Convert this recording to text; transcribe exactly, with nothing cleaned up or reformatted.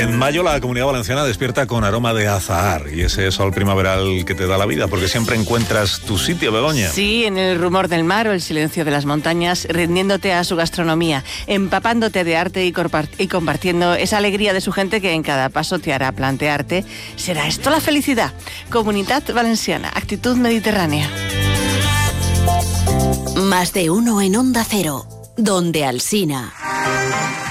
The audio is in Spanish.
En mayo la Comunidad Valenciana despierta con aroma de azahar y ese sol primaveral que te da la vida, porque siempre encuentras tu sitio, Begoña. Sí, en el rumor del mar o el silencio de las montañas, rindiéndote a su gastronomía, empapándote de arte y, corpar- y compartiendo esa alegría de su gente que en cada paso te hará plantearte, ¿será esto la felicidad? Comunidad Valenciana, actitud mediterránea. Más de uno en Onda Cero, donde Alsina.